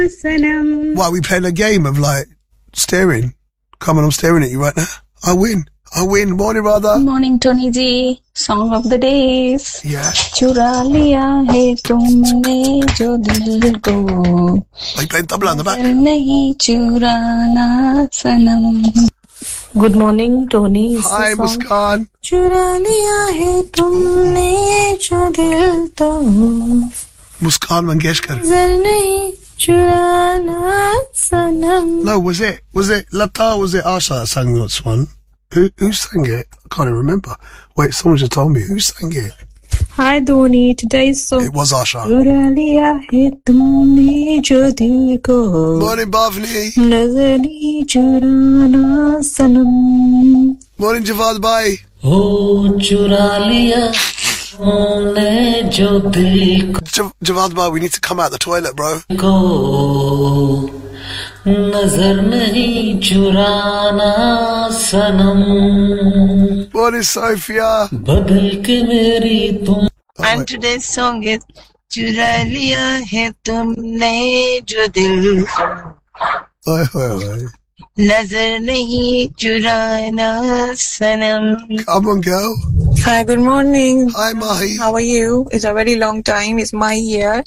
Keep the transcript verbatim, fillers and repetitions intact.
Sanam. Why, we playing a game of, like, staring? Come on, I'm staring at you right now. I win. I win. Morning, brother. Morning, Tony G. Song of the days. Yeah. चुरा लिया है तुमने जो दिल को. Are you playing tabla on the back? नहीं चुराना सनम. Good morning, Tony. Is Hi, the song? Muskan. चुरा लिया है तुमने जो दिल तो. Muskan Mangeshkar. नजर नहीं चुराना सनम. No, was it, was it Lata or was it Asha that sang this one? Who, who sang it? I can't even remember. Wait, someone just told me. Who sang it? Hi, Tony. Today's song. It was Asha. चुरा लिया है तुमने जो दिल को. Morning, Bhavni. नजर नहीं चुराना सनम. Morning, Javad Bhai. ओ चुरा लिया तुमने जो दिल J- Javad Bhai, we need to come out the toilet, bro. को नजर नहीं चुराना सनम. Morning, Sophia. बदल के मेरी तुम. Oh, And wait. today's song is चुरा लिया है तुमने जो दिल को. Oi, oi, oi. नजर नहीं चुराना सनम. Come on, girl. Hi, good morning. Hi, Mahi. How are you? It's a very long time. It's my year.